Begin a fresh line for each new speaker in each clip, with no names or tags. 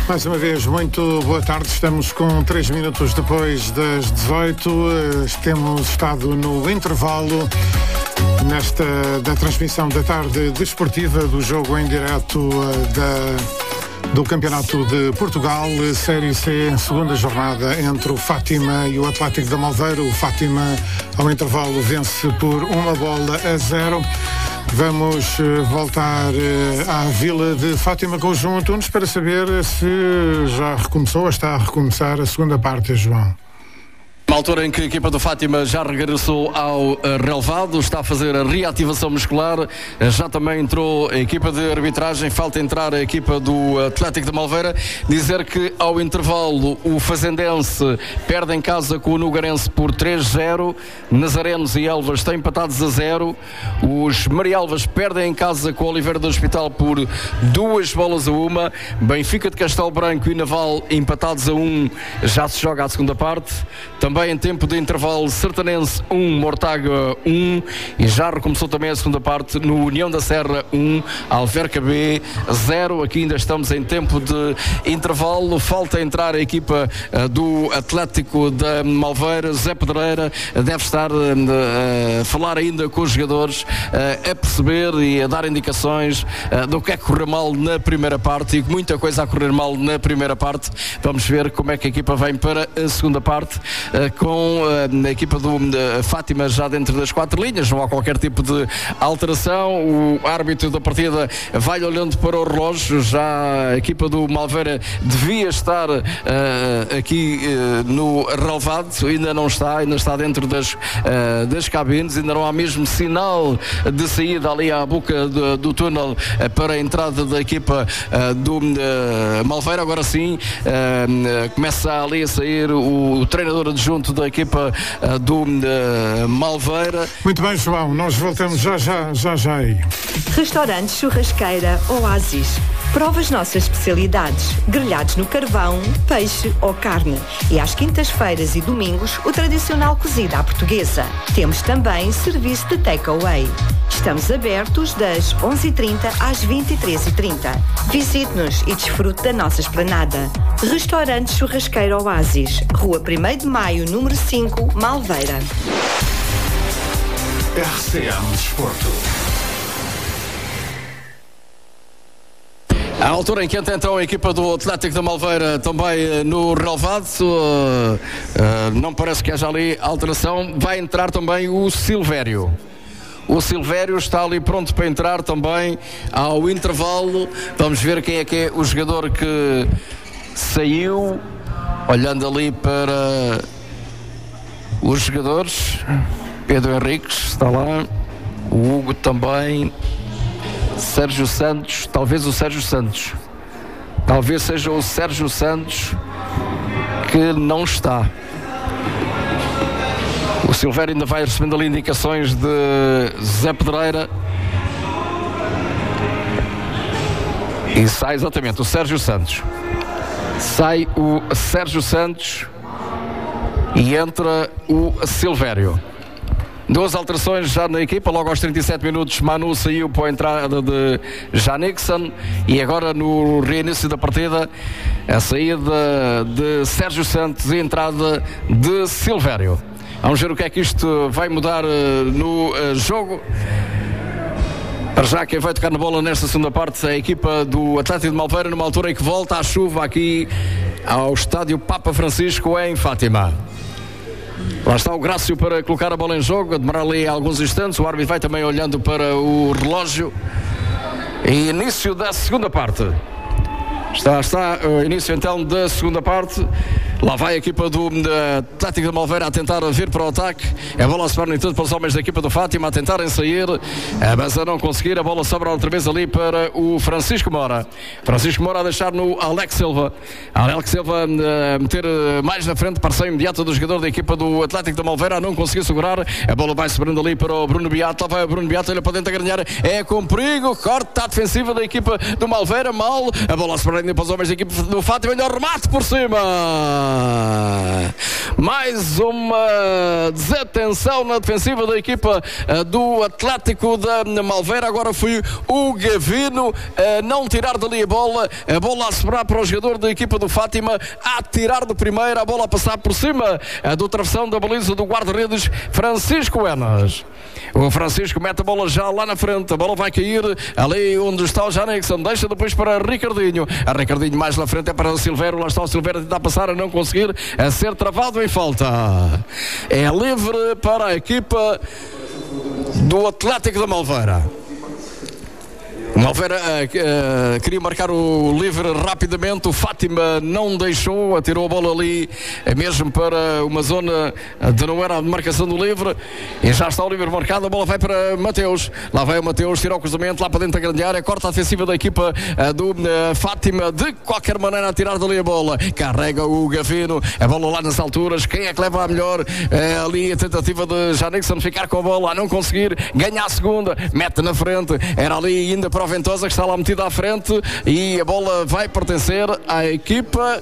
Mais uma vez, muito boa tarde. Estamos com 3 minutos depois das 18. Temos estado no intervalo da transmissão da tarde desportiva do jogo em direto do Campeonato de Portugal, Série C, segunda jornada entre o Fátima e o Atlético da Malveira. O Fátima, ao intervalo, vence por 1-0. Vamos voltar à Vila de Fátima com o João Antunes para saber se já recomeçou ou está a recomeçar a segunda parte, João.
Na altura em que a equipa do Fátima já regressou ao relevado, está a fazer a reativação muscular, já também entrou a equipa de arbitragem, falta entrar a equipa do Atlético de Malveira. Dizer que ao intervalo o Fazendense perde em casa com o Nugarense por 3-0, Nazarenos e Elvas estão empatados a 0, os Marialvas perdem em casa com o Oliveira do Hospital por 2-1, Benfica de Castelo Branco e Naval empatados a 1, já se joga a segunda parte. Também em tempo de intervalo, Sertanense 1, Mortágua 1, e já recomeçou também a segunda parte no União da Serra 1, Alverca B 0. Aqui ainda estamos em tempo de intervalo, falta entrar a equipa do Atlético da Malveira. Zé Pedreira deve estar a falar ainda com os jogadores, a perceber e a dar indicações do que é que correu mal na primeira parte, e muita coisa a correr mal na primeira parte. Vamos ver como é que a equipa vem para a segunda parte, com a equipa do Fátima já dentro das 4 linhas, não há qualquer tipo de alteração. O árbitro da partida vai olhando para o relógio, já a equipa do Malveira devia estar aqui no relevado, ainda não está, ainda está dentro das cabines, ainda não há mesmo sinal de saída ali à boca do túnel para a entrada da equipa do Malveira. Agora sim, começa ali a sair o treinador adjunto da equipa do Malveira.
Muito bem, João, nós voltamos já aí.
Restaurante Churrasqueira Oásis. Prova as nossas especialidades: grelhados no carvão, peixe ou carne. E às quintas-feiras e domingos, o tradicional cozido à portuguesa. Temos também serviço de takeaway. Estamos abertos das 11h30 às 23h30. Visite-nos e desfrute da nossa esplanada. Restaurante Churrasqueira Oásis, Rua 1º de Maio, número 5, Malveira.
RCM Desporto.
À altura em que entra então a equipa do Atlético da Malveira também no relevado, não parece que haja ali alteração. Vai entrar também o Silvério. O Silvério está ali pronto para entrar também ao intervalo. Vamos ver quem é que é o jogador que saiu. Olhando ali para os jogadores, Pedro Henriques está lá, o Hugo também, Sérgio Santos, talvez o Sérgio Santos, talvez seja o Sérgio Santos que não está. O Silvério ainda vai recebendo ali indicações de Zé Pedreira. E sai exatamente o Sérgio Santos. Sai o Sérgio Santos e entra o Silvério. 2 alterações já na equipa. Logo aos 37 minutos, Manu saiu para a entrada de Janixon, e agora no reinício da partida, a saída de Sérgio Santos e a entrada de Silvério. Vamos ver o que é que isto vai mudar no jogo. Para já, quem vai tocar na bola nesta segunda parte é a equipa do Atlético de Malveira, numa altura em que volta a chuva aqui ao estádio Papa Francisco em Fátima. Lá está o Grácio para colocar a bola em jogo, a demorar ali alguns instantes. O árbitro vai também olhando para o relógio. E início da segunda parte. Está o início então da segunda parte. Lá vai a equipa do Atlético de Malveira a tentar vir para o ataque. A bola sobra em tudo para os homens da equipa do Fátima a tentarem sair, mas a não conseguir. A bola sobra outra vez ali para o Francisco Moura. Francisco Moura a deixar no Alex Silva. Alex Silva a meter mais na frente, parceiro imediato do jogador da equipa do Atlético de Malveira, a não conseguir segurar. A bola vai sobrando ali para o Bruno Beato. Lá vai o Bruno Beato, olha para dentro a ganhar. É com perigo, corta a defensiva da equipa do Malveira, mal. A bola sobra ainda para os homens da equipa do Fátima, ainda o remate por cima. Mais uma desatenção na defensiva da equipa do Atlético da Malveira. Agora foi o Gavino a não tirar dali a bola a sobrar para o jogador da equipa do Fátima, a tirar de primeira, a bola a passar por cima do travessão da baliza do guarda-redes Francisco Enas. O Francisco mete a bola já lá na frente, a bola vai cair ali onde está o Janixon, deixa depois para Ricardinho. A Ricardinho mais na frente é para o Silvério, lá está o Silvério a tentar passar, a não conseguir, a ser travado em falta. É livre para a equipa do Atlético da Malveira. O Malveira queria marcar o livre rapidamente, o Fátima não deixou, atirou a bola ali mesmo para uma zona de não era a marcação do livre, e já está o livre marcado, a bola vai para Mateus, lá vai o Mateus, tira o cruzamento lá para dentro da grande área, corta a defensiva da equipa do Fátima, de qualquer maneira a tirar dali a bola, carrega o Gavino, a bola lá nas alturas, quem é que leva a melhor? Ali a tentativa de Janixon ficar com a bola, a não conseguir, ganha a segunda, mete na frente, era ali ainda para o Ventosa que está lá metido à frente, e a bola vai pertencer à equipa.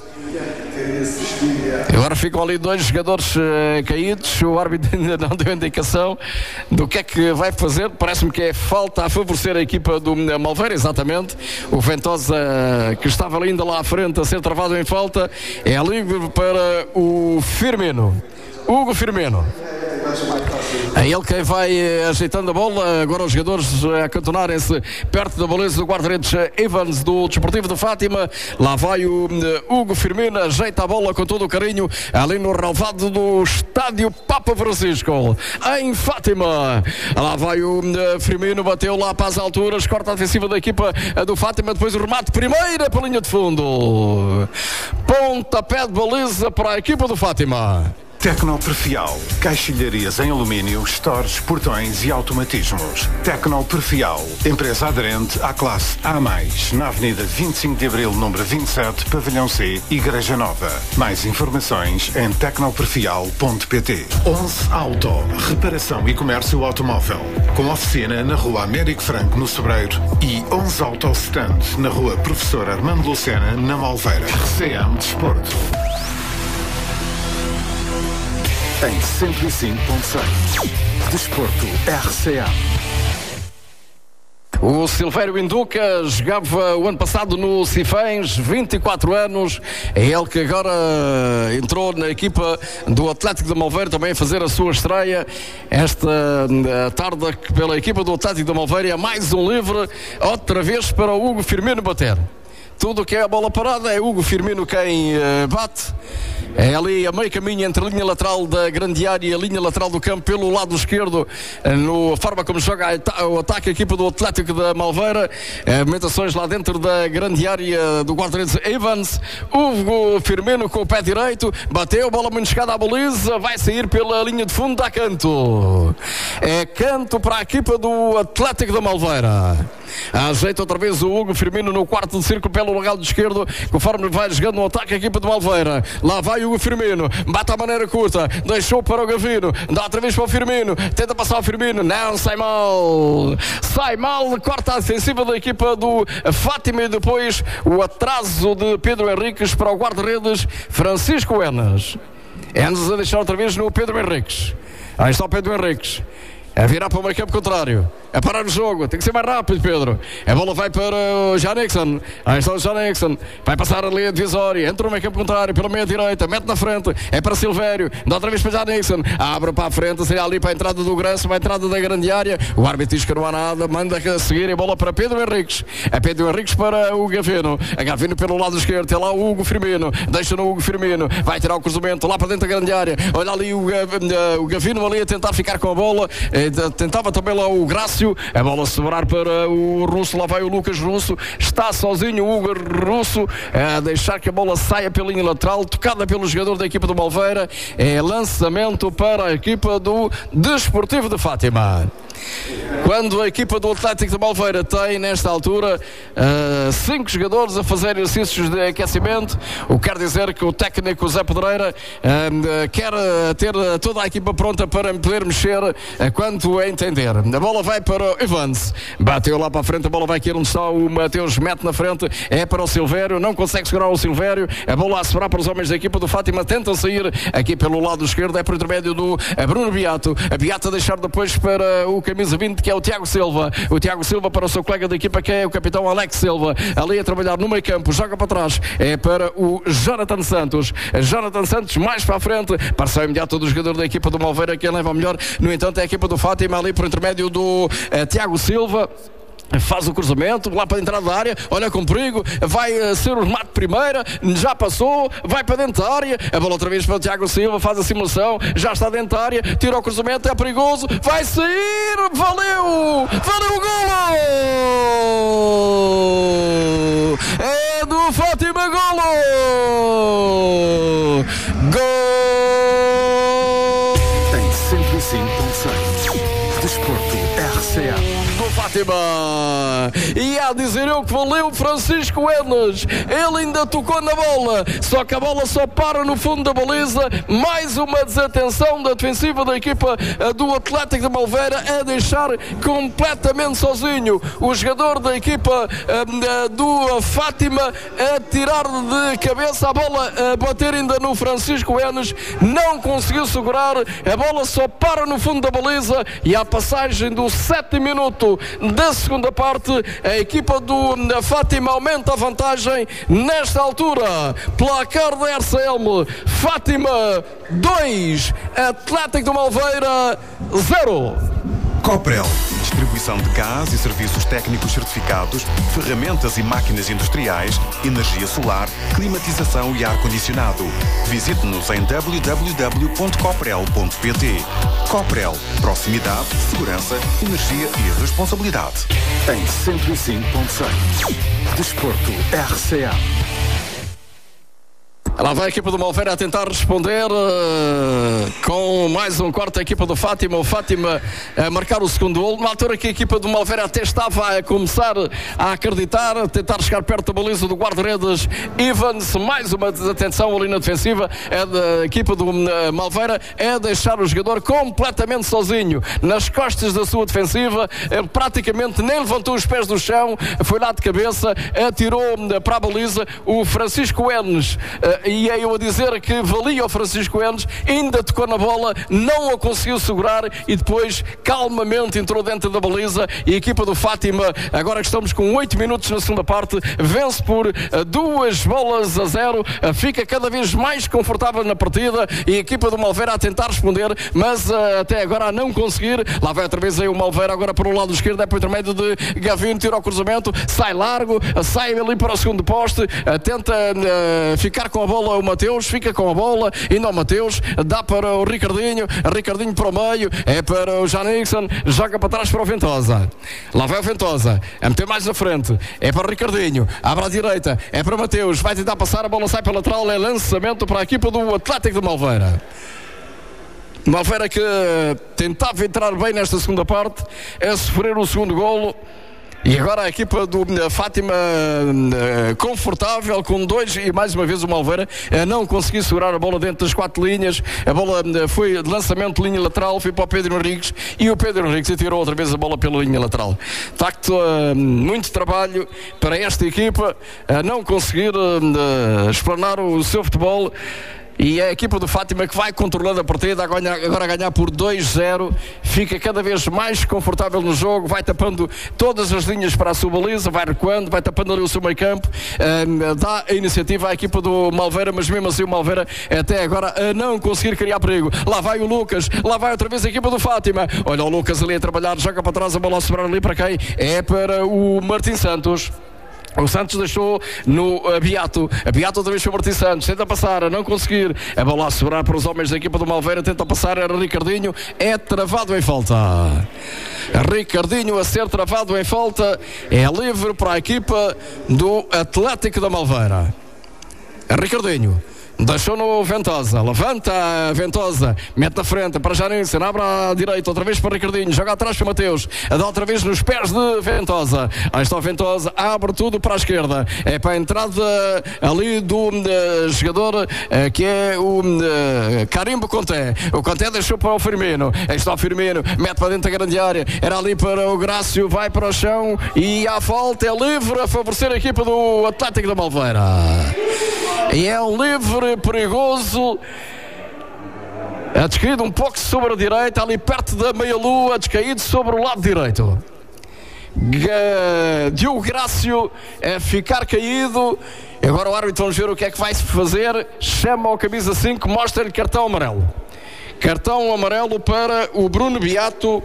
Agora ficam ali dois jogadores caídos, o árbitro ainda não deu indicação do que é que vai fazer, parece-me que é falta a favorecer a equipa do Malveira, exatamente. O Ventosa que estava ainda lá à frente a ser travado em falta, é livre para o Firmino, Hugo Firmino. É ele quem vai ajeitando a bola. Agora os jogadores a acantonarem-se perto da baliza do guarda-redes Evans do Desportivo de Fátima. Lá vai o Hugo Firmino, ajeita a bola com todo o carinho ali no relvado do estádio Papa Francisco em Fátima. Lá vai o Firmino, bateu lá para as alturas, corta a defensiva da equipa do Fátima, depois o remate primeira para a linha de fundo, pontapé de baliza para a equipa do Fátima.
Tecnoperfial, caixilharias em alumínio, stores, portões e automatismos. Tecnoperfial, empresa aderente à classe A+, na Avenida 25 de Abril, número 27, Pavilhão C, Igreja Nova. Mais informações em tecnoperfial.pt. 11 Auto, reparação e comércio automóvel, com oficina na Rua Américo Franco, no Sobreiro, e 11 Auto Stand, na Rua Professor Armando Lucena, na Malveira. RCM Desporto. Em 105.6. Desporto RCA.
O Silvério Induca jogava o ano passado no Cifães, 24 anos, é ele que agora entrou na equipa do Atlético de Malveira também a fazer a sua estreia esta tarde pela equipa do Atlético de Malveira. Mais um livre, outra vez para o Hugo Firmino bater. Tudo o que é a bola parada é Hugo Firmino quem bate. É ali a meio caminho entre a linha lateral da grande área e a linha lateral do campo pelo lado esquerdo, na forma como joga o ataque a equipa do Atlético da Malveira. Movimentações lá dentro da grande área do guarda-redes Evans. Hugo Firmino com o pé direito, bateu, bola muito chegada à baliza, vai sair pela linha de fundo, dá canto. É canto para a equipa do Atlético da Malveira. Ajeita outra vez o Hugo Firmino no quarto de círculo pelo lado esquerdo, conforme vai jogando no ataque a equipa de Malveira. Lá vai o Hugo Firmino, bate à maneira curta, deixou para o Gavino, dá outra vez para o Firmino, tenta passar o Firmino, não, sai mal, corta a defensiva da equipa do Fátima, e depois o atraso de Pedro Henriques para o guarda-redes Francisco Enas. Enas a deixar outra vez no Pedro Henriques. Aí está o Pedro Henriques a virar para o meio campo contrário, a parar o jogo, tem que ser mais rápido, Pedro. A bola vai para o Janixon, aí está o Janixon, vai passar ali a divisória, entra no meio campo contrário, pela meia direita, mete na frente, é para Silvério, dá outra vez para Janixon, abre para a frente, seria ali para a entrada do Granço, para a entrada da grande área, o árbitro diz que não há nada, manda a seguir a bola para Pedro Henriques, é Pedro Henriques para o Gavino, a Gavino pelo lado esquerdo, tem lá o Hugo Firmino, deixa no Hugo Firmino, vai tirar o cruzamento lá para dentro da grande área, olha ali o Gavino ali a tentar ficar com a bola, tentava também lá o Grácio, a bola sobrar para o Russo, lá vai o Lucas Russo, está sozinho o Hugo Russo a deixar que a bola saia pela linha lateral, tocada pelo jogador da equipa do Malveira, é lançamento para a equipa do Desportivo de Fátima. Quando a equipa do Atlético de Malveira tem nesta altura 5 jogadores a fazer exercícios de aquecimento, o que quer dizer que o técnico Zé Pedreira quer ter toda a equipa pronta para poder mexer quando quanto a entender. A bola vai para o Evans, bateu lá para a frente, a bola vai aqui onde está o Mateus, mete na frente, é para o Silvério, não consegue segurar o Silvério, a bola a sobrar para os homens da equipa do Fátima, tentam sair aqui pelo lado esquerdo, é por intermédio do Bruno Beato, a Beato a deixar depois para o camisa 20, que é o Tiago Silva para o seu colega da equipa, que é o capitão Alex Silva, ali a trabalhar no meio campo, joga para trás, é para o Jonathan Santos mais para a frente, parcial imediato do jogador da equipa do Malveira, que leva melhor, no entanto é a equipa do Fátima ali por intermédio do Tiago Silva. Faz o cruzamento lá para a entrada da área, olha com perigo, vai ser o remate de primeira, já passou, vai para dentro da área, a bola outra vez para o Tiago Silva, faz a simulação, já está dentro da área, tira o cruzamento, é perigoso, vai sair, valeu o golo! É do Fátima, golo! Gol!
Tem 105.6. Desporto RCA.
Do Fátima, e a dizer eu que valeu Francisco Enes, ele ainda tocou na bola, só que a bola só para no fundo da baliza, mais uma desatenção da defensiva da equipa do Atlético de Malveira, a deixar completamente sozinho o jogador da equipa do Fátima, a tirar de cabeça a bola, a bater ainda no Francisco Enes, não conseguiu segurar, a bola só para no fundo da baliza, e a passagem do 7º minuto da segunda parte, a equipa do Fátima aumenta a vantagem nesta altura. Placar da RCM, Fátima 2, Atlético de Malveira 0.
Coprel, distribuição de gás e serviços técnicos certificados, ferramentas e máquinas industriais, energia solar, climatização e ar-condicionado. Visite-nos em www.coprel.pt. Coprel, proximidade, segurança, energia e responsabilidade.
Em 105.6. Desporto RCA.
Lá vai a equipa do Malveira a tentar responder com mais um quarto da equipa do Fátima. O Fátima a marcar o segundo golo. Na altura que a equipa do Malveira até estava a começar a acreditar, a tentar chegar perto da baliza do guarda-redes Evans. Mais uma desatenção ali na defensiva da equipa do Malveira, é deixar o jogador completamente sozinho nas costas da sua defensiva. Praticamente nem levantou os pés do chão, foi lá de cabeça, atirou para a baliza o Francisco Enes. E é eu a dizer que valia o Francisco Enes, ainda tocou na bola, não a conseguiu segurar e depois calmamente entrou dentro da baliza, e a equipa do Fátima, agora que estamos com 8 minutos na segunda parte, vence por 2-0, fica cada vez mais confortável na partida, e a equipa do Malveira a tentar responder, mas até agora a não conseguir. Lá vai outra vez aí o Malveira, agora para o lado esquerdo, é por intermédio de Gavino, tira o cruzamento, sai largo, sai ali para o segundo poste, tenta ficar com a bola o Mateus, fica com a bola, ainda o Mateus, dá para o Ricardinho para o meio, é para o Janixon, joga para trás para o Ventosa. Lá vai o Ventosa, a meter mais na frente, é para o Ricardinho, abre à direita, é para o Mateus, vai tentar passar, a bola sai para a lateral, é lançamento para a equipa do Atlético de Malveira. Malveira que tentava entrar bem nesta segunda parte, é sofrer o segundo golo. E agora a equipa do Fátima confortável com 2, e mais uma vez o Malveira não conseguiu segurar a bola dentro das 4 linhas. A bola foi de lançamento de linha lateral, foi para o Pedro Henriques, e o Pedro Henriques atirou outra vez a bola pela linha lateral. De facto, muito trabalho para esta equipa a não conseguir explanar o seu futebol. E é a equipa do Fátima que vai controlando a partida, agora a ganhar por 2-0, fica cada vez mais confortável no jogo, vai tapando todas as linhas para a sua baliza, vai recuando, vai tapando ali o seu meio campo, dá a iniciativa à equipa do Malveira, mas mesmo assim o Malveira até agora a não conseguir criar perigo. Lá vai o Lucas, lá vai outra vez a equipa do Fátima, olha o Lucas ali a trabalhar, joga para trás, a bola a sobrar ali para quem? É para o Martim Santos. O Santos deixou no Beato. A Beato outra vez para o Martim Santos. Tenta passar, a não conseguir. A bola a segurar para os homens da equipa do Malveira. Tenta passar, era Ricardinho. É travado em falta. Ricardinho a ser travado em falta. É livre para a equipa do Atlético da Malveira. Ricardinho Deixou no Ventosa, levanta a Ventosa, mete na frente para Janilson, abre à direita, outra vez para Ricardinho, joga atrás para Mateus, dá outra vez nos pés de Ventosa. Aí está o Ventosa, abre tudo para a esquerda, é para a entrada ali do jogador que é o Carimbo Conté. O Conté deixou para o Firmino, aí está o Firmino, mete para dentro da grande área, era ali para o Grácio, vai para o chão e à falta, é livre a favorecer a equipa do Atlético da Malveira. E é um livre perigoso, a descaído um pouco sobre a direita, ali perto da meia-lua, descaído sobre o lado direito. Diogo Grácio a ficar caído. Agora o árbitro, vamos ver o que é que vai fazer. Chama ao camisa 5, mostra-lhe cartão amarelo. Cartão amarelo para o Bruno Beato.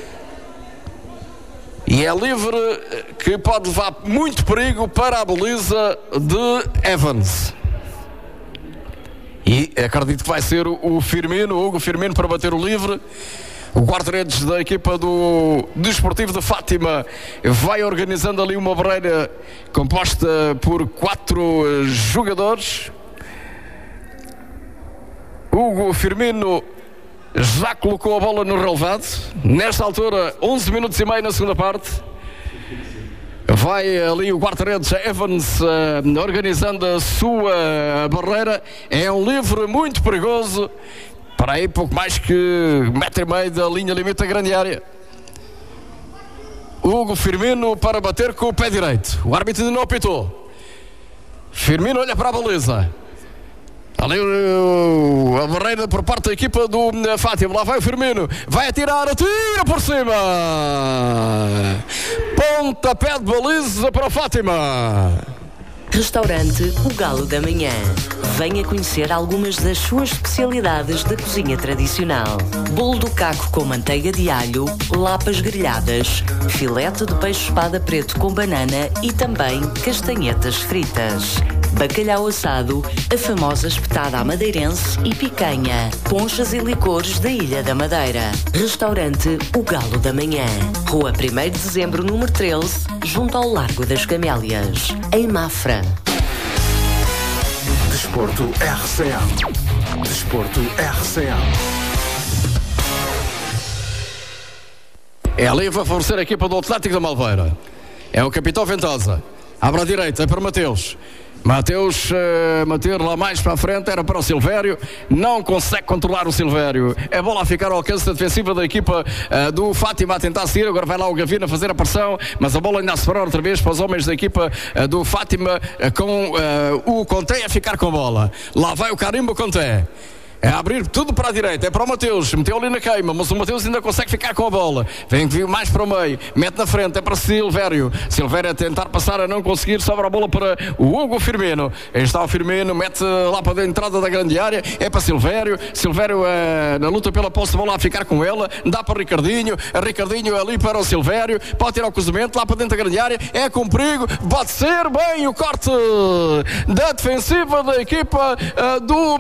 E é livre, que pode levar muito perigo para a baliza de Evans. E acredito que vai ser o Firmino, o Hugo Firmino, para bater o livre. O guarda-redes da equipa do Desportivo de Fátima vai organizando ali uma barreira composta por 4 jogadores. Hugo Firmino já colocou a bola no relevado. Nesta altura, 11 minutos e meio na segunda parte. Vai ali o guarda-redes Evans organizando a sua barreira. É um livre muito perigoso. Para aí pouco mais que 1,5 m da linha limite da grande área. Hugo Firmino para bater com o pé direito. O árbitro ainda não apitou. Firmino olha para a baliza. Ali a barreira por parte da equipa do Fátima. Lá vai o Firmino, vai atirar, atira por cima. Pontapé de baliza para o Fátima.
Restaurante O Galo da Manhã. Venha conhecer algumas das suas especialidades da cozinha tradicional. Bolo do caco com manteiga de alho, lapas grelhadas, filete de peixe espada preto com banana e também castanhetas fritas. Bacalhau assado, a famosa espetada à madeirense e picanha, ponchas e licores da Ilha da Madeira. Restaurante O Galo da Manhã. Rua 1º de Dezembro, número 13, junto ao Largo das Camélias, em Mafra.
Desporto RCA. Desporto RCA.
É ali a favorecer a equipa do Atlético da Malveira. É o capitão Ventosa. Abre à direita, é para Mateus. Mateus manter lá mais para a frente, era para o Silvério, não consegue controlar o Silvério, a bola a ficar ao alcance da defensiva da equipa do Fátima a tentar sair. Agora vai lá o Gavina a fazer a pressão, mas a bola ainda a sobrar outra vez para os homens da equipa do Fátima, com o Conté a ficar com a bola. Lá vai o Carimbo Conté. É abrir tudo para a direita, é para o Mateus, meteu ali na queima, mas o Mateus ainda consegue ficar com a bola. Vem mais para o meio, mete na frente, é para Silvério. Silvério a tentar passar, a não conseguir, sobra a bola para o Hugo Firmino. Aí está o Firmino, mete lá para a entrada da grande área, é para Silvério. Silvério na luta pela posse de bola a ficar com ela, dá para Ricardinho, Ricardinho ali para o Silvério, pode tirar o cruzamento lá para dentro da grande área, é com perigo, pode ser bem o corte da defensiva da equipa do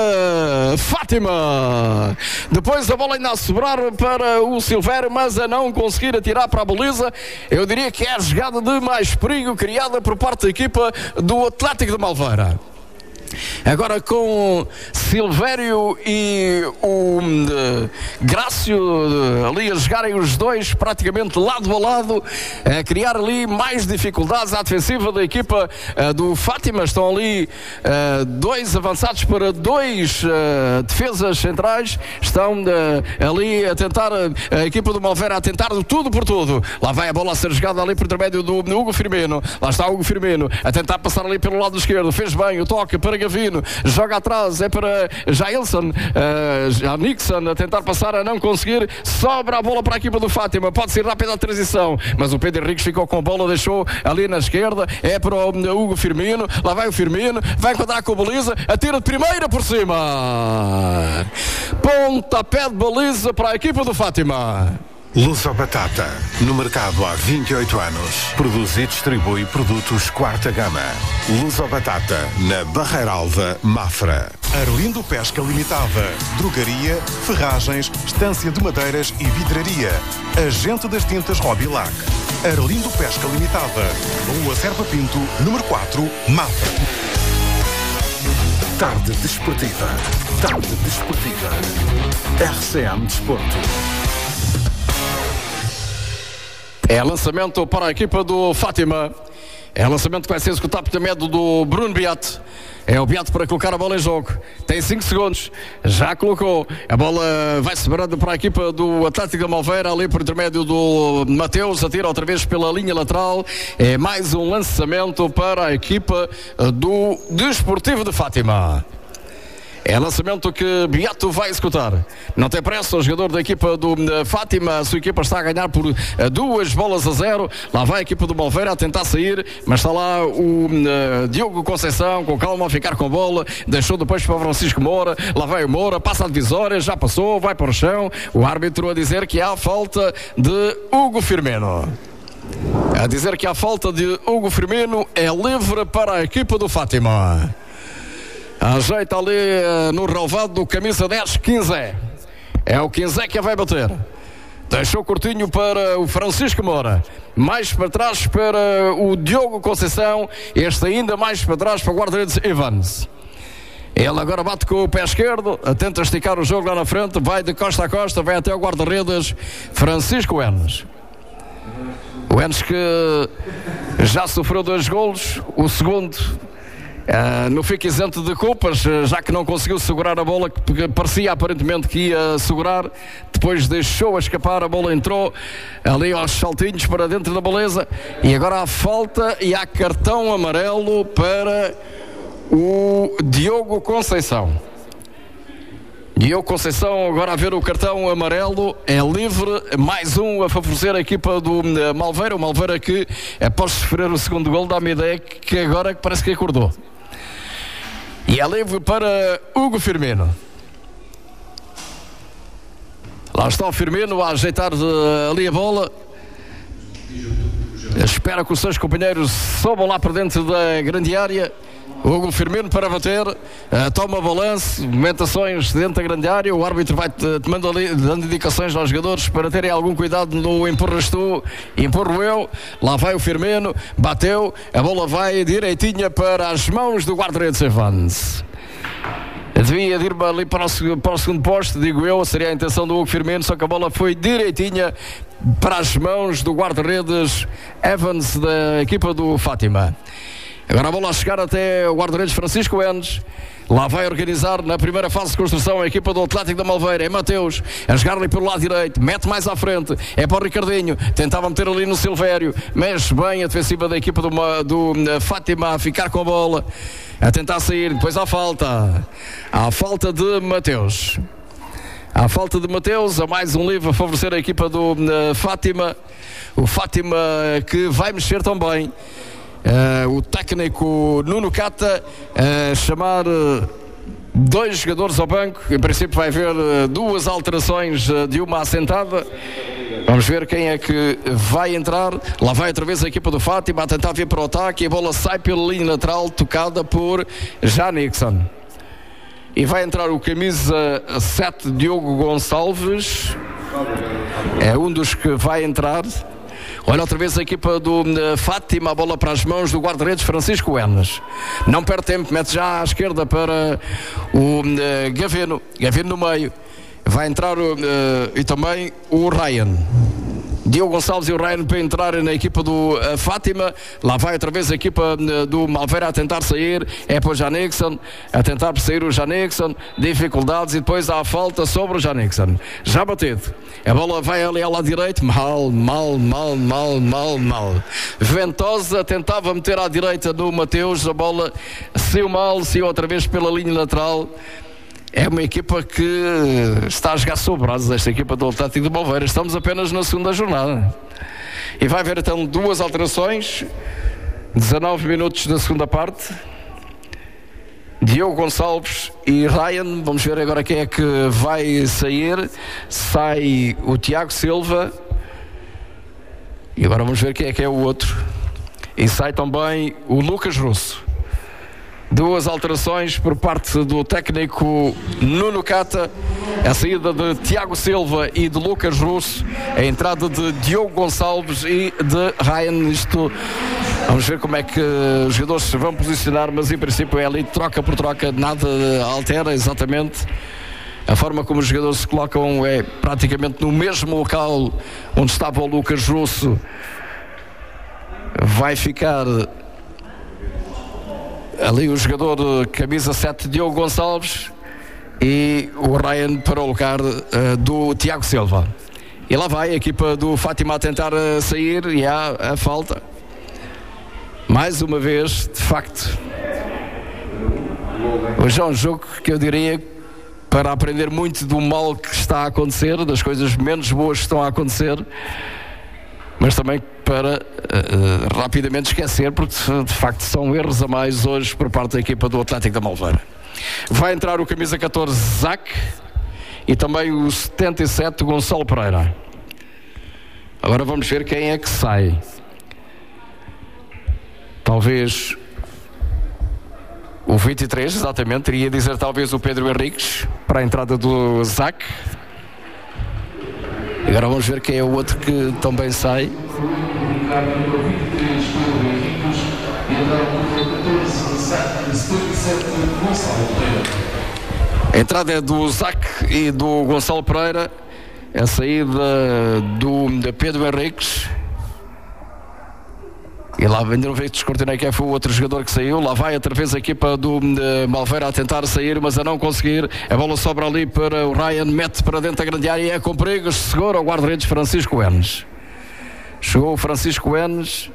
Fátima. Depois a bola ainda a sobrar para o Silvério, mas a não conseguir atirar para a baliza. Eu diria que é a jogada de mais perigo criada por parte da equipa do Atlético de Malveira. Agora com Silvério e o Grácio ali a jogarem os dois praticamente lado a lado, a criar ali mais dificuldades à defensiva da equipa do Fátima. Estão ali 2 avançados para 2 defesas centrais. Estão ali a tentar, a equipa do Malveira a tentar de tudo por tudo. Lá vai a bola a ser jogada ali por intermédio do Hugo Firmino. Lá está o Hugo Firmino a tentar passar ali pelo lado esquerdo. Fez bem o toque para Gavino, joga atrás, é para Jailson, Nixon a tentar passar, a não conseguir, sobra a bola para a equipa do Fátima, pode ser rápida a transição, mas o Pedro Henriques ficou com a bola, deixou ali na esquerda, é para o Hugo Firmino, lá vai o Firmino, vai enquadrar com a baliza, atira de primeira por cima, pontapé de baliza para a equipa do Fátima.
Luso Batata, no mercado há 28 anos. Produz e distribui produtos quarta gama. Luso Batata, na Barreira Alva, Mafra.
Arlindo Pesca Limitada. Drogaria, ferragens, estância de madeiras e vidraria. Agente das tintas Robilac. Arlindo Pesca Limitada. Rua Serpa Pinto, número 4, Mafra.
Tarde desportiva. Tarde desportiva. RCM Desporto.
É lançamento para a equipa do Fátima. É lançamento que vai ser executado por intermédio do Bruno Beato. É o Beato para colocar a bola em jogo. Tem 5 segundos. Já colocou. A bola vai separando para a equipa do Atlético da Malveira, ali por intermédio do Mateus. Atira outra vez pela linha lateral. É mais um lançamento para a equipa do Desportivo de Fátima. É lançamento que Beato vai executar. Não tem pressa o jogador da equipa do Fátima. A sua equipa está a ganhar por 2-0. Lá vai a equipa do Malveira a tentar sair, mas está lá o Diogo Conceição com calma a ficar com a bola. Deixou depois para o Francisco Moura. Lá vai o Moura, passa a divisória, já passou, vai para o chão. O árbitro a dizer que há falta de Hugo Firmino. A dizer que há falta de Hugo Firmino. É livre para a equipa do Fátima. Ajeita ali no relvado do camisa 10, 15. É o 15 que vai bater. Deixou curtinho para o Francisco Moura. Mais para trás para o Diogo Conceição. Este ainda mais para trás para o guarda-redes Evans. Ele agora bate com o pé esquerdo. Tenta esticar o jogo lá na frente. Vai de costa a costa. Vai até o guarda-redes Francisco Enes. O Enes que já sofreu 2 golos. O segundo... não fica isento de culpas, já que não conseguiu segurar a bola, que parecia aparentemente que ia segurar. Depois deixou-a escapar, a bola entrou ali aos saltinhos para dentro da baliza. E agora há falta e há cartão amarelo para o Diogo Conceição. Diogo Conceição agora a ver o cartão amarelo. É livre, mais um a favorecer a equipa do Malveira. O Malveira que, após sofrer o segundo gol, dá-me a ideia que agora parece que acordou. E é livre para Hugo Firmino. Lá está o Firmino a ajeitar ali a bola. Espera que os seus companheiros sobam lá para dentro da grande área. Hugo Firmino para bater. Toma balanço, movimentações dentro da grande área. O árbitro vai tomando ali, dando indicações aos jogadores para terem algum cuidado no empurras tu, empurro eu. Lá vai o Firmino, bateu. A bola vai direitinha para as mãos do guarda-redes Evans. Devia ir ali para o segundo posto, digo eu, seria a intenção do Hugo Firmino, só que a bola foi direitinha para as mãos do guarda-redes Evans da equipa do Fátima. Agora a bola a chegar até o guarda-redes Francisco Enes. Lá vai organizar na primeira fase de construção a equipa do Atlético da Malveira. É Mateus a jogar ali pelo lado direito, mete mais à frente, é para o Ricardinho, tentava meter ali no Silvério, mexe bem a defensiva da equipa do Fátima a ficar com a bola, a tentar sair. Depois há falta de Mateus. Há falta de Mateus, a mais um livre a favorecer a equipa do Fátima. O Fátima que vai mexer também. O técnico Nuno Cata chamar 2 jogadores ao banco. Em princípio vai haver 2 alterações de uma assentada. Vamos ver quem é que vai entrar. Lá vai outra vez a equipa do Fátima a tentar vir para o ataque e a bola sai pela linha lateral, tocada por Janixon. E vai entrar o camisa 7 Diogo Gonçalves. É um dos que vai entrar. Olha outra vez a equipa do Fátima, a bola para as mãos do guarda-redes Francisco Enes. Não perde tempo, mete já à esquerda para o Gavino no meio. Vai entrar e também o Ryan. Diogo Gonçalves e o Ryan para entrarem na equipa do Fátima. Lá vai outra vez a equipa do Malveira a tentar sair. É para o Janixon, a tentar sair o Janixon. Dificuldades e depois há a falta sobre o Janixon. Já batido. A bola vai ali ao lado direito. Mal. Ventosa tentava meter à direita do Mateus. A bola saiu mal, saiu outra vez pela linha lateral. É uma equipa que está a jogar sob brasas, esta equipa do Atlético de Malveira. Estamos apenas na segunda jornada. E vai haver então 2 alterações. 19 minutos da segunda parte. Diogo Gonçalves e Ryan. Vamos ver agora quem é que vai sair. Sai o Tiago Silva. E agora vamos ver quem é que é o outro. E sai também o Lucas Russo. 2 alterações por parte do técnico Nuno Cata. A saída de Tiago Silva e de Lucas Russo. A entrada de Diogo Gonçalves e de Ryan. Isto Vamos ver como é que os jogadores se vão posicionar, mas em princípio é ali troca por troca, nada altera exatamente. A forma como os jogadores se colocam é praticamente no mesmo local onde estava o Lucas Russo. Vai ficar ali o jogador camisa 7 Diogo Gonçalves e o Ryan para o lugar do Tiago Silva. E lá vai a equipa do Fátima a tentar sair e há a falta. Mais uma vez, de facto, hoje é um jogo que eu diria para aprender muito do mal que está a acontecer, das coisas menos boas que estão a acontecer, mas também para rapidamente esquecer, porque de facto são erros a mais hoje por parte da equipa do Atlético da Malveira. Vai entrar o camisa 14 Zac e também o 77 Gonçalo Pereira. Agora vamos ver quem é que sai. Talvez o 23, exatamente, iria dizer talvez o Pedro Henriques para a entrada do Zac. Agora vamos ver quem é o outro que também sai. A entrada é do Zac e do Gonçalo Pereira. A saída de Pedro Henriques. E lá ainda não veio descortinei quem foi o outro jogador que saiu. Lá vai outra vez a equipa do Malveira a tentar sair, mas a não conseguir. A bola sobra ali para o Ryan, mete para dentro da grande área e é com perigo. Segura o guarda-redes Francisco Enes. Chegou o Francisco Enes.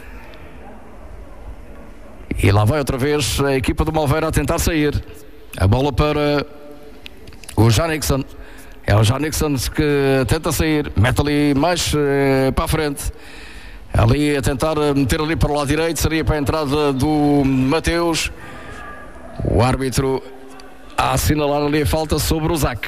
E lá vai outra vez a equipa do Malveira a tentar sair. A bola para o Janixon. É o Janixon que tenta sair. Mete ali mais para a frente. Ali a tentar meter ali para o lado direito. Seria para a entrada do Mateus. O árbitro a assinalar ali a falta sobre o Zac.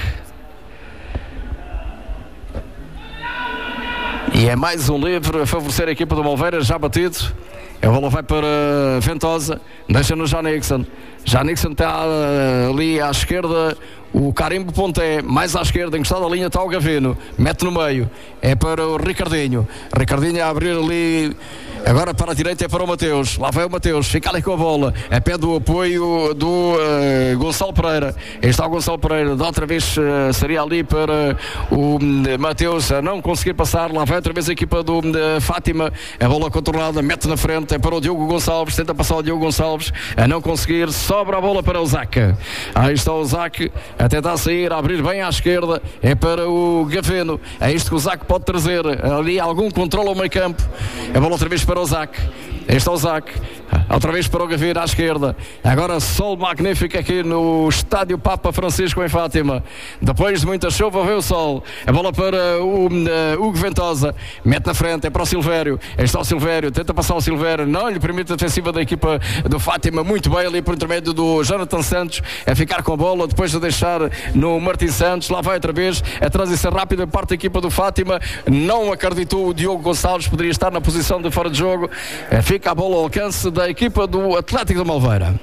E é mais um livre a favorecer a equipa do Malveira, já batido. A bola vai para Ventosa, deixa no Janixon. Janixon está ali à esquerda, o Carimbo Ponté, mais à esquerda, encostado à linha está o Gavino, mete no meio, é para o Ricardinho. Ricardinho a abrir ali, agora para a direita é para o Mateus. Lá vai o Mateus, fica ali com a bola, a pé do apoio do Gonçalo Pereira. Está o Gonçalo Pereira, da outra vez seria ali para o Mateus, a não conseguir passar. Lá vai outra vez a equipa do Fátima, a bola contornada, mete na frente, é para o Diogo Gonçalves, tenta passar o Diogo Gonçalves, a não conseguir, sobra a bola para o Zac. Aí está o Zac a tentar sair, a abrir bem à esquerda, é para o Gaveno. É isto que o Zac pode trazer, ali algum controle ao meio campo. A bola outra vez para o Zac. Este é o Zac, outra vez para o Gavino à esquerda. Agora sol magnífico aqui no estádio Papa Francisco em Fátima. Depois de muita chuva veio o sol. A bola para o Hugo Ventosa, mete na frente, é para o Silvério. Este é o Silvério, tenta passar o Silvério, não lhe permite a defensiva da equipa do Fátima, muito bem ali por intermédio do Jonathan Santos, a ficar com a bola, depois de deixar no Martim Santos. Lá vai outra vez a transição rápida parte da equipa do Fátima. Não acreditou o Diogo Gonçalves, poderia estar na posição de fora de jogo. Fica a bola ao alcance da equipa do Atlético da Malveira.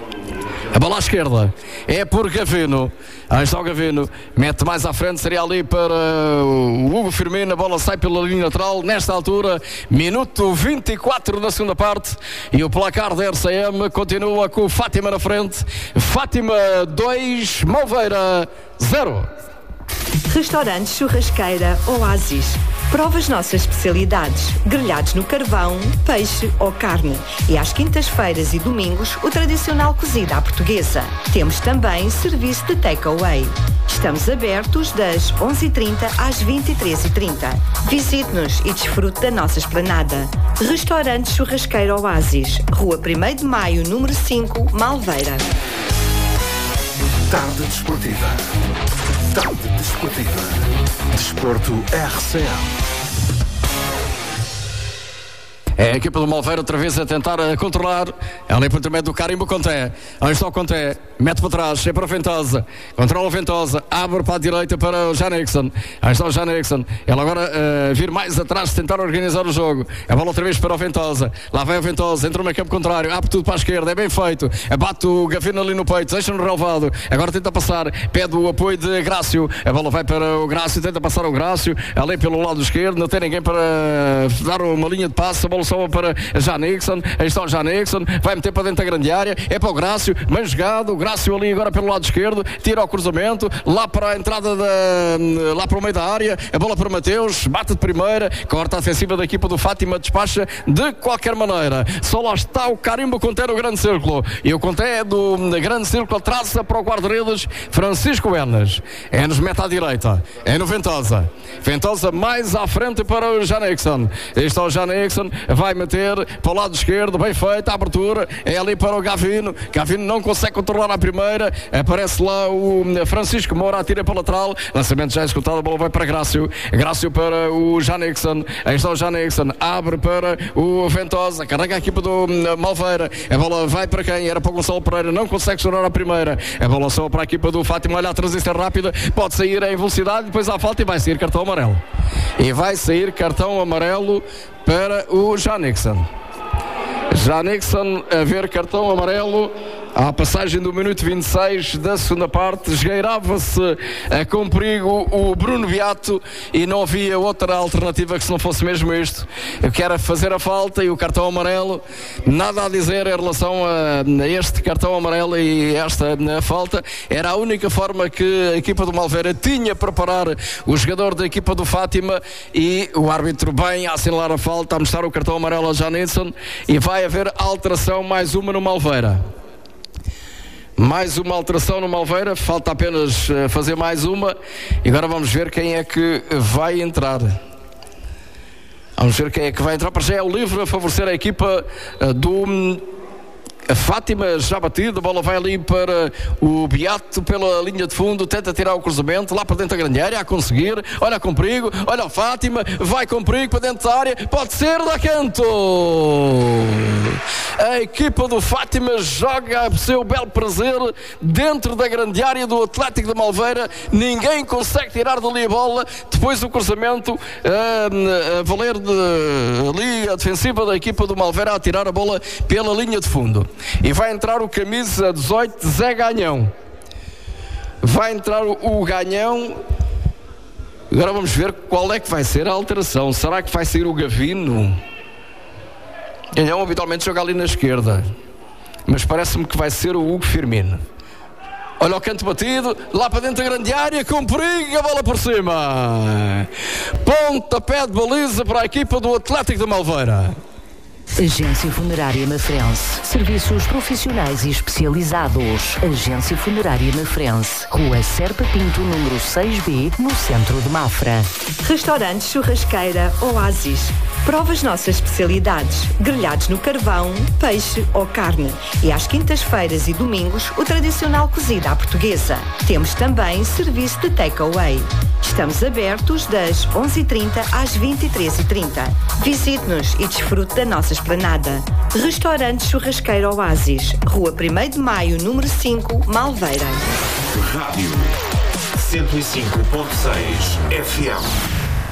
A bola à esquerda é por Gavino. Aí está o Gavino, mete mais à frente, seria ali para o Hugo Firmino. A bola sai pela linha lateral. Nesta altura, minuto 24 da segunda parte, e o placar da RCM continua com o Fátima na frente. Fátima 2, Malveira 0.
Restaurante Churrasqueira Oásis. Prova as nossas especialidades, grelhados no carvão, peixe ou carne. E às quintas-feiras e domingos, o tradicional cozido à portuguesa. Temos também serviço de take-away. Estamos abertos das 11h30 às 23h30. Visite-nos e desfrute da nossa esplanada. Restaurante Churrasqueira Oásis, Rua 1º de Maio, número 5, Malveira.
Tarde Desportiva. Tarde Desportiva. Desporto RCM.
É a equipa do Malveira outra vez a tentar controlar. Ali por intermédio do Carimbo Conté. Aí está o Conté, mete para trás, é para o Ventosa. Controla o Ventosa, abre para a direita para o Janixon. Aí está o Janixon. Ele agora vir mais atrás, tentar organizar o jogo. A bola outra vez para o Ventosa. Lá vai o Ventosa, entra no meio campo contrário, abre tudo para a esquerda, é bem feito. Abate o Gavino ali no peito, deixa no relevado. Agora tenta passar, pede o apoio de Grácio. A bola vai para o Grácio, tenta passar o Grácio. Ali pelo lado esquerdo, não tem ninguém para dar uma linha de passe. A bola sobra para Janixon, aí está o Janixon, vai meter para dentro da grande área, é para o Grácio, bem jogado, o Grácio ali agora pelo lado esquerdo, tira o cruzamento, lá para a entrada lá para o meio da área, a bola para Mateus, bate de primeira, corta a defensiva da equipa do Fátima, despacha de qualquer maneira, só lá está o carimbo Conté no grande círculo, e o Conté do grande círculo traça para o guarda-redes Francisco Enes, Enes mete à direita, é no Ventosa mais à frente para o Janixon, está o Janixon, vai meter para o lado esquerdo, bem feita a abertura, é ali para o Gavino não consegue controlar a primeira, aparece lá o Francisco Moura, atira para a lateral, lançamento já executado, a bola vai para Grácio para o Janixon, aí está o Janixon, abre para o Ventosa, carrega a equipa do Malveira, a bola vai para quem? Era para o Gonçalo Pereira, não consegue segurar a primeira, a bola só para a equipa do Fátima, olha a transição rápida, pode sair em velocidade, depois há falta e vai sair cartão amarelo. E vai sair cartão amarelo para o Janixon a ver cartão amarelo à passagem do minuto 26 da segunda parte. Esgueirava-se com perigo o Bruno Beato e não havia outra alternativa que se não fosse mesmo isto. Eu quero fazer a falta e o cartão amarelo, nada a dizer em relação a este cartão amarelo e esta falta. Era a única forma que a equipa do Malveira tinha para parar o jogador da equipa do Fátima, e o árbitro bem a assinalar a falta, a mostrar o cartão amarelo a Janilson, e vai haver alteração, mais uma no Malveira. Mais uma alteração no Malveira, falta apenas fazer mais uma, e agora vamos ver quem é que vai entrar. Para já é o Livre a favorecer a equipa do Fátima, já batido, a bola vai ali para o Beato pela linha de fundo, tenta tirar o cruzamento lá para dentro da grande área, a conseguir, olha com perigo, olha o Fátima, vai com perigo para dentro da área, pode ser da canto. A equipa do Fátima joga o seu belo prazer dentro da grande área do Atlético de Malveira, ninguém consegue tirar dali a bola, depois o cruzamento a valer ali a defensiva da equipa do Malveira a tirar a bola pela linha de fundo. E vai entrar o camisa 18, Zé Ganhão. Vai entrar o Ganhão. Agora vamos ver qual é que vai ser a alteração. Será que vai sair o Gavino? Ganhão habitualmente joga ali na esquerda, mas parece-me que vai ser o Hugo Firmino. Olha o canto batido, lá para dentro da grande área, com perigo, a bola por cima. Pontapé de baliza para a equipa do Atlético de Malveira.
Agência Funerária Mafrense. Serviços profissionais e especializados. Agência Funerária Mafrense. Rua Serpa Pinto, número 6B, no centro de Mafra.
Restaurante Churrasqueira Oásis. Prova as nossas especialidades. Grelhados no carvão, peixe ou carne. E às quintas-feiras e domingos, o tradicional cozido à portuguesa. Temos também serviço de takeaway. Estamos abertos das 11h30 às 23h30. Visite-nos e desfrute da nossa esplanada. Restaurante Churrasqueira Oásis. Rua 1º de Maio, número 5, Malveira.
Rádio 105.6 FM.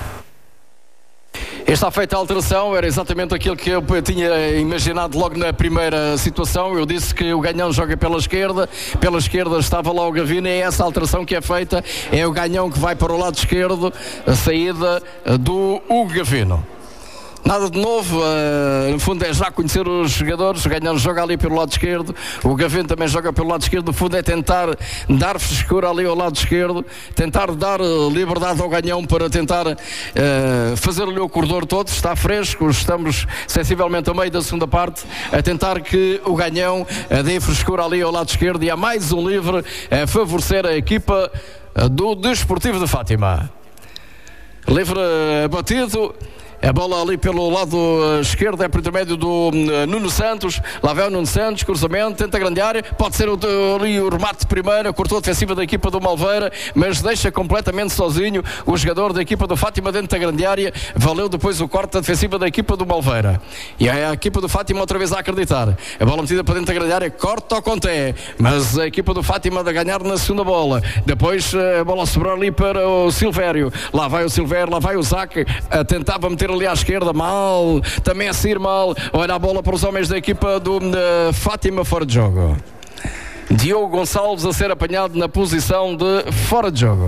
Está feita a alteração, era exatamente aquilo que eu tinha imaginado logo na primeira situação. Eu disse que o Ganhão joga pela esquerda estava lá o Gavino, e é essa alteração que é feita, é o Ganhão que vai para o lado esquerdo, a saída do Hugo Gavino. Nada de novo, no fundo é já conhecer os jogadores. O Ganhão joga ali pelo lado esquerdo, o Gavino também joga pelo lado esquerdo. No fundo é tentar dar frescura ali ao lado esquerdo, tentar dar liberdade ao Ganhão para tentar fazer-lhe o corredor todo. Está fresco, estamos sensivelmente a meio da segunda parte, a tentar que o Ganhão dê frescura ali ao lado esquerdo, e há mais um livre a favorecer a equipa do Desportivo de Fátima. Livre batido. A bola ali pelo lado esquerdo é por intermédio do Nuno Santos. Lá vai o Nuno Santos, cruzamento, tenta a grande área. Pode ser ali o remate de primeira. Cortou a defensiva da equipa do Malveira, mas deixa completamente sozinho o jogador da equipa do Fátima dentro da grande área. Valeu depois o corte da defensiva da equipa do Malveira. E é a equipa do Fátima outra vez a acreditar. A bola metida para dentro da grande área, corta ao Conté. Mas a equipa do Fátima a ganhar na segunda bola. Depois a bola sobrou ali para o Silvério. Lá vai o Silvério, lá vai o Zac. Tentava meter ali à esquerda, mal, também a sair mal. Olha a bola para os homens da equipa do Fátima, fora de jogo. Diogo Gonçalves a ser apanhado na posição de fora de jogo.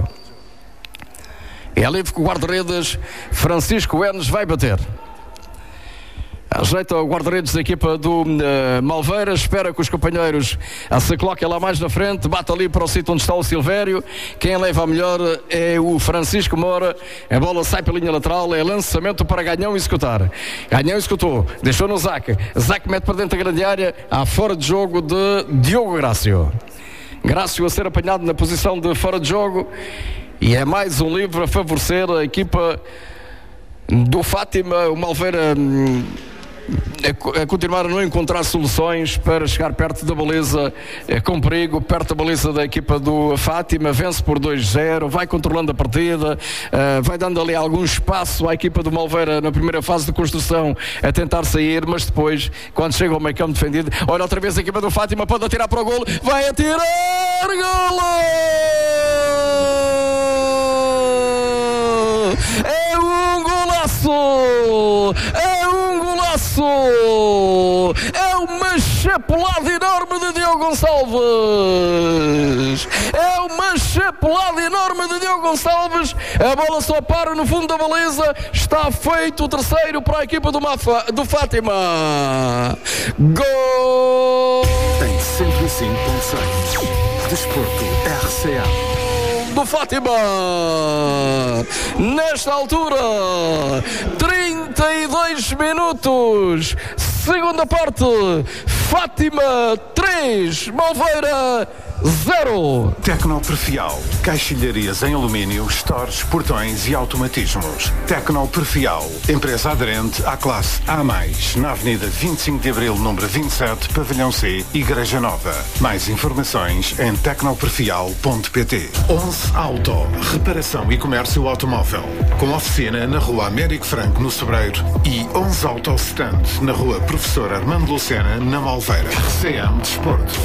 É livre que o guarda-redes Francisco Enes vai bater. Ajeita o guarda-redes da equipa do Malveira, espera que os companheiros se coloquem lá mais na frente, bate ali para o sítio onde está o Silvério. Quem leva a melhor é o Francisco Moura. A bola sai pela linha lateral, é lançamento para Ganhão executar. Ganhão executou, deixou no Zac. Zac mete para dentro da grande área, há fora de jogo de Diogo Grácio. Grácio a ser apanhado na posição de fora de jogo, e é mais um livre a favorecer a equipa do Fátima. O Malveira a continuar a não encontrar soluções para chegar perto da baliza, com perigo, perto da baliza da equipa do Fátima. Vence por 2-0, vai controlando a partida, vai dando ali algum espaço à equipa do Malveira na primeira fase de construção a tentar sair, mas depois, quando chega ao meio campo defendido, olha outra vez a equipa do Fátima, pode atirar para o golo, vai atirar, golo! É um golaço! É um golaço! É uma chapelada enorme de Diogo Gonçalves! É uma chapelada enorme de Diogo Gonçalves! A bola só para no fundo da baliza. Está feito o terceiro para a equipa do Fátima. Gol!
Em 105.6 Desporto RCA
do Fátima. Nesta altura, 32 minutos, segunda parte, Fátima 3, Malveira 0.
Tecnoperfial, caixilharias em alumínio, stores, portões e automatismos. Tecnoperfial, empresa aderente à classe A+, na Avenida 25 de Abril, número 27, Pavilhão C, Igreja Nova. Mais informações em tecnoperfial.pt. 11 Auto, reparação e comércio automóvel, com oficina na Rua Américo Franco, no Sobreiro, e 11 Auto Stand, na Rua Professor Armando Lucena, na Malveira. CM Desporto.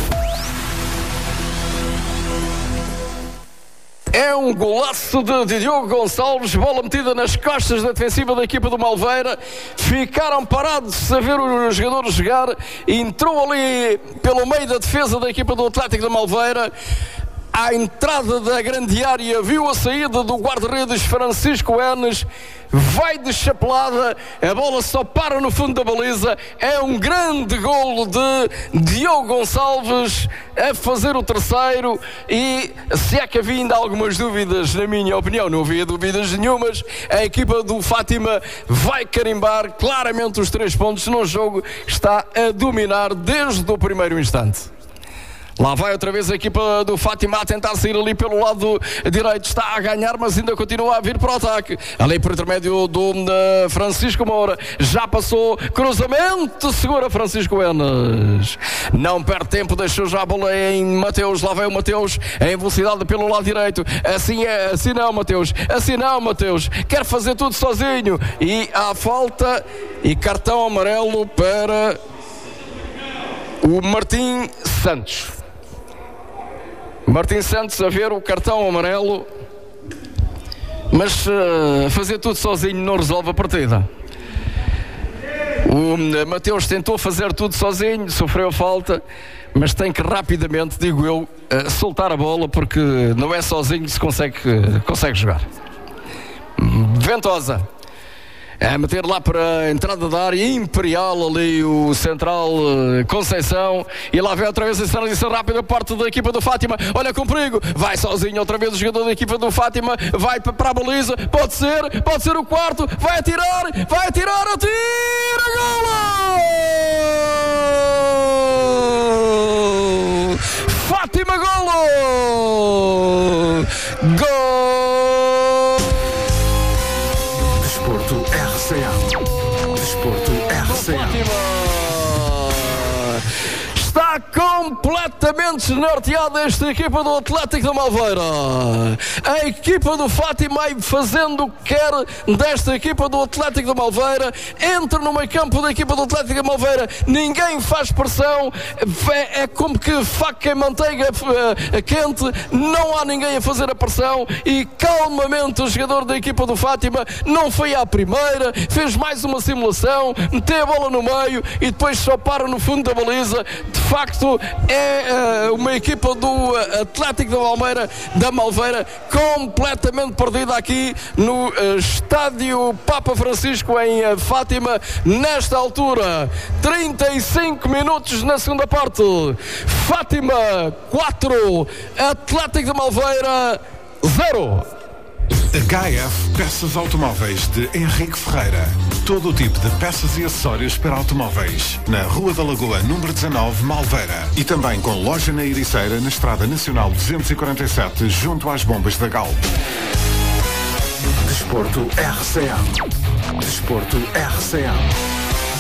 É um golaço de Diogo Gonçalves, bola metida nas costas da defensiva da equipa do Malveira. Ficaram parados a ver os jogadores jogar. Entrou ali pelo meio da defesa da equipa do Atlético da Malveira. À entrada da grande área, viu a saída do guarda-redes Francisco Enes, vai de chapelada, a bola só para no fundo da baliza. É um grande golo de Diogo Gonçalves a fazer o terceiro. E se é que havia ainda algumas dúvidas, na minha opinião, não havia dúvidas nenhumas. A equipa do Fátima vai carimbar claramente os 3 pontos no jogo, está a dominar desde o primeiro instante. Lá vai outra vez a equipa do Fátima a tentar sair ali pelo lado direito. Está a ganhar, mas ainda continua a vir para o ataque. Ali por intermédio do Francisco Moura. Já passou, cruzamento, segura Francisco Enes. Não perde tempo, deixou já a bola em Mateus. Lá vai o Mateus em velocidade pelo lado direito. Assim é, assim não, Mateus. Assim não, Mateus. Quer fazer tudo sozinho. E há falta e cartão amarelo para o Martim Santos. Martim Santos a ver o cartão amarelo, mas fazer tudo sozinho não resolve a partida. O Mateus tentou fazer tudo sozinho, sofreu falta, mas tem que rapidamente, digo eu, soltar a bola, porque não é sozinho que se consegue jogar. Ventosa a meter lá para a entrada da área imperial, ali o central Conceição, e lá vem outra vez a sinalização rápida parte da equipa do Fátima. Olha com perigo, vai sozinho outra vez o jogador da equipa do Fátima, vai para a baliza, pode ser o quarto, vai atirar, atira, golo! Fátima, golo! Gol!
Desporto RCA.
Está completamente desnorteada esta equipa do Atlético da Malveira. A equipa do Fátima vai fazendo o que quer desta equipa do Atlético da Malveira. Entra no meio campo da equipa do Atlético da Malveira, ninguém faz pressão, é como que faca em manteiga quente, não há ninguém a fazer a pressão, e calmamente o jogador da equipa do Fátima não foi à primeira, fez mais uma simulação, meteu a bola no meio e depois só para no fundo da baliza. De facto é é uma equipa do Atlético da Malveira completamente perdida aqui no estádio Papa Francisco em Fátima. Nesta altura, 35 minutos na segunda parte. Fátima 4, Atlético da Malveira 0.
HF Peças Automóveis de Henrique Ferreira. Todo o tipo de peças e acessórios para automóveis. Na Rua da Lagoa, número 19, Malveira. E também com loja na Ericeira, na Estrada Nacional 247, junto às bombas da Galp. Desporto RCA. Desporto RCA.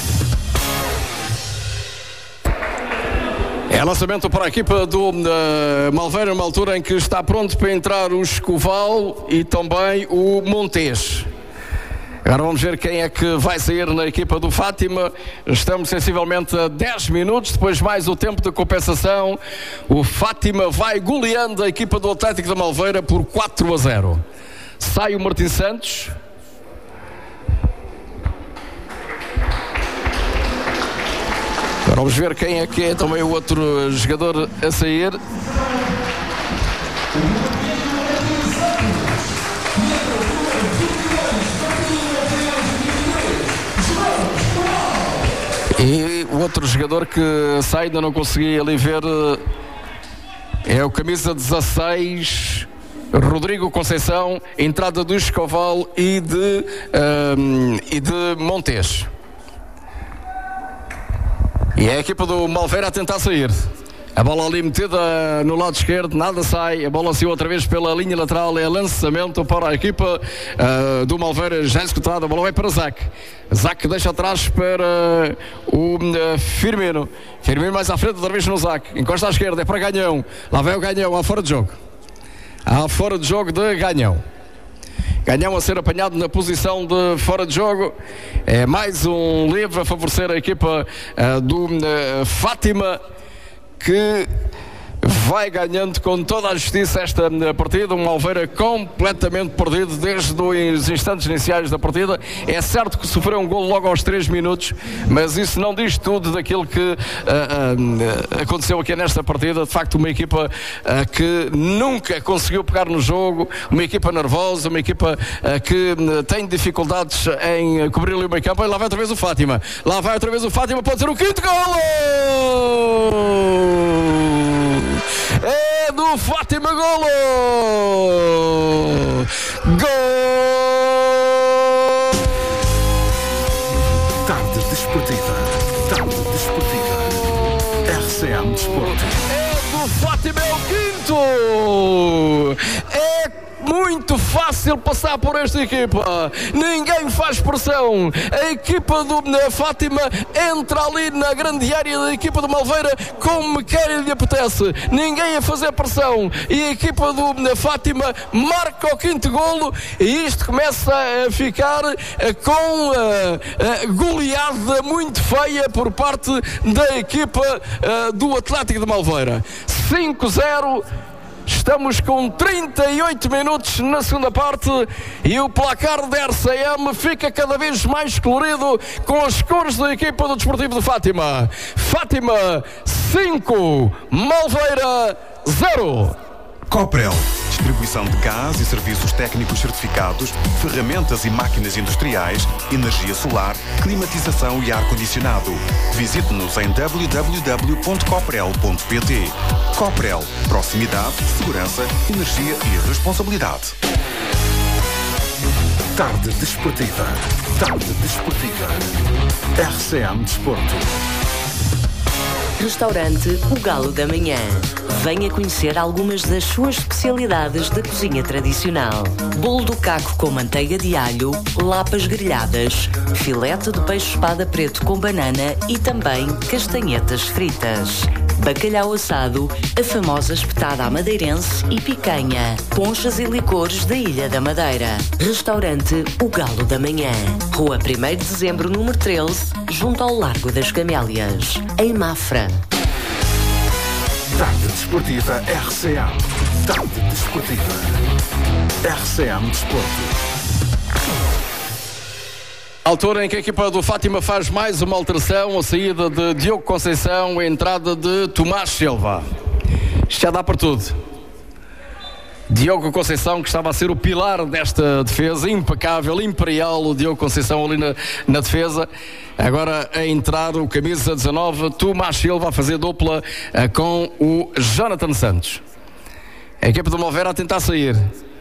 É lançamento para a equipa do Malveira, numa altura em que está pronto para entrar o Escoval e também o Montes. Agora vamos ver quem é que vai sair na equipa do Fátima. Estamos sensivelmente a 10 minutos, depois mais o tempo de compensação. O Fátima vai goleando a equipa do Atlético da Malveira por 4-0. Sai o Martim Santos. Agora vamos ver quem é que é também o outro jogador a sair. E o outro jogador que sai, ainda não consegui ali ver, é o camisa 16, Rodrigo Conceição, entrada do Escoval e de Montes. E é a equipa do Malveira a tentar sair. A bola ali metida no lado esquerdo, nada sai. A bola saiu outra vez pela linha lateral. É lançamento para a equipa do Malveira, já executada. A bola vai para Zac. Zac deixa atrás para o Firmino. Firmino mais à frente, outra vez no Zac. Encosta à esquerda, é para Ganhão. Lá vai o Ganhão, há fora de jogo. Há fora de jogo de Ganhão. Ganhão a ser apanhado na posição de fora de jogo. É mais um livre a favorecer a equipa do Fátima, que vai ganhando com toda a justiça esta partida. Um Malveira completamente perdido desde os instantes iniciais da partida. É certo que sofreu um golo logo aos 3 minutos, mas isso não diz tudo daquilo que aconteceu aqui nesta partida. De facto, uma equipa que nunca conseguiu pegar no jogo, uma equipa nervosa, uma equipa que tem dificuldades em cobrir ali o meio campo. E lá vai outra vez o Fátima. Lá vai outra vez o Fátima, pode ser o 5º golo! É do Fátima, golo! Gol!
Tarde desportiva. Tarde desportiva. RCM Desporto.
É do Fátima, é o 5º! É muito fácil passar por esta equipa. Ninguém faz pressão. A equipa do Fátima entra ali na grande área da equipa do Malveira como quer e lhe apetece. Ninguém a fazer pressão. E a equipa do Fátima marca o 5º golo. E isto começa a ficar com goleada muito feia por parte da equipa do Atlético de Malveira. 5-0. Estamos com 38 minutos na segunda parte e o placar da RCM fica cada vez mais colorido com as cores da equipa do Desportivo de Fátima. Fátima 5, Malveira 0.
Coprel. Distribuição de gás e serviços técnicos certificados, ferramentas e máquinas industriais, energia solar, climatização e ar-condicionado. Visite-nos em www.coprel.pt. Coprel. Proximidade, segurança, energia e responsabilidade.
Tarde desportiva. Tarde desportiva. RCM Desporto.
Restaurante O Galo da Manhã. Venha conhecer algumas das suas especialidades da cozinha tradicional. Bolo do caco com manteiga de alho, lapas grelhadas, filete de peixe espada preto com banana e também castanhetas fritas. Bacalhau assado, a famosa espetada à madeirense e picanha. Ponchas e licores da Ilha da Madeira. Restaurante O Galo da Manhã. Rua 1º de Dezembro, número 13, junto ao Largo das Camélias, em Mafra.
Tarde desportiva RCA. Tarde desportiva. RCM Desporto.
Altura em que a equipa do Fátima faz mais uma alteração, a saída de Diogo Conceição, a entrada de Tomás Silva. Isto já dá para tudo. Diogo Conceição, que estava a ser o pilar desta defesa, impecável, imperial, o Diogo Conceição ali na defesa. Agora a entrar o camisa 19, Tomás Silva, a fazer dupla com o Jonathan Santos. A equipa do Malveira a tentar sair.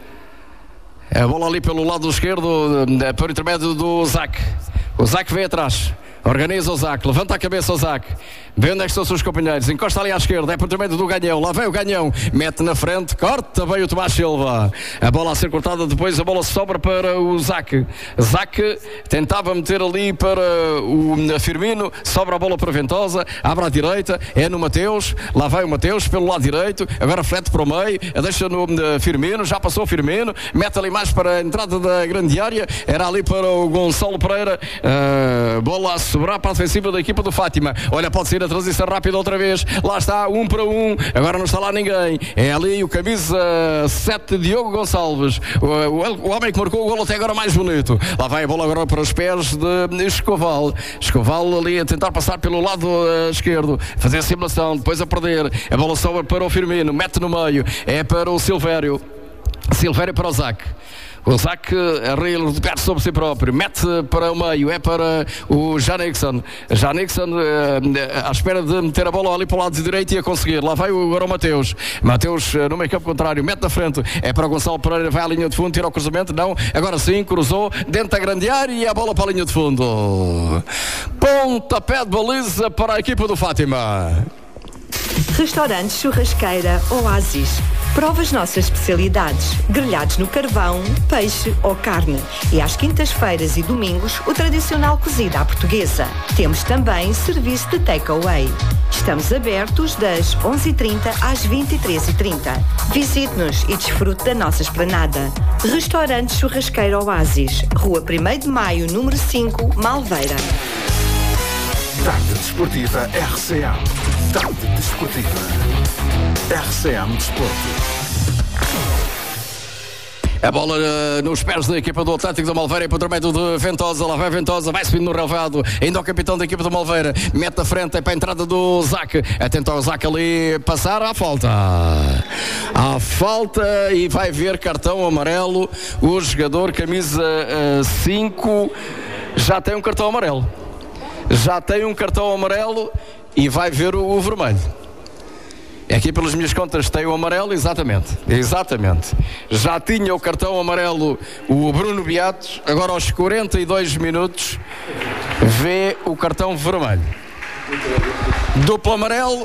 A bola ali pelo lado esquerdo, por intermédio do Zac. O Zac vem atrás. Organiza o Zac, levanta a cabeça o Zac, vê onde é que estão os seus companheiros, encosta ali à esquerda, é por intermédio do Ganhão, lá vem o Ganhão, mete na frente, corta bem o Tomás Silva, a bola a ser cortada, depois a bola sobra para o Zac. Zac tentava meter ali para o Firmino, sobra a bola para Ventosa, abre à direita, é no Mateus, lá vai o Mateus pelo lado direito, agora frete para o meio, deixa no Firmino, já passou o Firmino, mete ali mais para a entrada da grande área, era ali para o Gonçalo Pereira, bola a sobrar para a defensiva da equipa do Fátima. Olha, pode sair a transição rápida outra vez. Lá está, 1 para 1. Agora não está lá ninguém. É ali o camisa 7, Diogo Gonçalves. O homem que marcou o golo até agora mais bonito. Lá vai a bola agora para os pés de Escoval. Escoval ali a tentar passar pelo lado esquerdo. Fazer a simulação, depois a perder. A bola sobra para o Firmino. Mete no meio. É para o Silvério. Silvério para o Zac. O Zac a sobre si próprio, mete para o meio, é para o Janixon. Janixon à espera de meter a bola ali para o lado direito e a conseguir. Lá vai agora o Mateus. Mateus no meio campo contrário, mete na frente, é para o Gonçalo Pereira, vai à linha de fundo, tira o cruzamento, não, agora sim, cruzou, dentro da grande área e a bola para a linha de fundo. Pontapé de baliza para a equipa do Fátima.
Restaurante Churrasqueira Oásis. Prova as nossas especialidades, grelhados no carvão, peixe ou carne. E às quintas-feiras e domingos, o tradicional cozido à portuguesa. Temos também serviço de take-away. Estamos abertos das 11h30 às 23h30. Visite-nos e desfrute da nossa esplanada. Restaurante Churrasqueira Oásis, Rua 1º de Maio, número 5, Malveira.
Tarde Desportiva RCA. Tarde Desportiva. RCM Desporto.
A bola nos pés da equipa do Atlético da Malveira, por intermédio de Ventosa. Lá vai Ventosa, vai subindo no relvado. Ainda o capitão da equipa do Malveira. Mete na frente, é para a entrada do Zac. Atento ao Zac ali passar à falta. À falta e vai ver cartão amarelo. O jogador camisa 5 já tem um cartão amarelo. Já tem um cartão amarelo e vai ver o vermelho. Aqui pelas minhas contas tem o amarelo, exatamente. Já tinha o cartão amarelo o Bruno Beatos, agora aos 42 minutos vê o cartão vermelho. Duplo amarelo.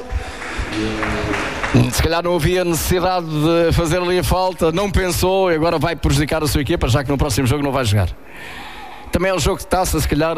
Se calhar não havia necessidade de fazer ali a falta, não pensou e agora vai prejudicar a sua equipa, já que no próximo jogo não vai jogar. Também é um jogo de taça, se calhar